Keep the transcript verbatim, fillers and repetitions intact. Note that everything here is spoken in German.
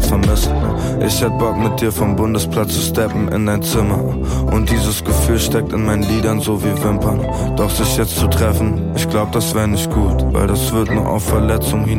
hart vermissen. Ich hätt Bock mit dir vom Bundesplatz zu steppen in dein Zimmer. Und dieses Gefühl steckt in meinen Lidern so wie Wimpern. Doch sich jetzt zu treffen, ich glaub das wär nicht gut, weil das wird nur auf Verletzung hinaus